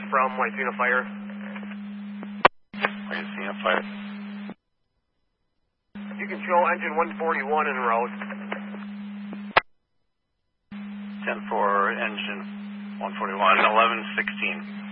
from Whitesina Fire. Whitesina Fire. You can show engine 141 en route. 10-4, engine 141, 11-16.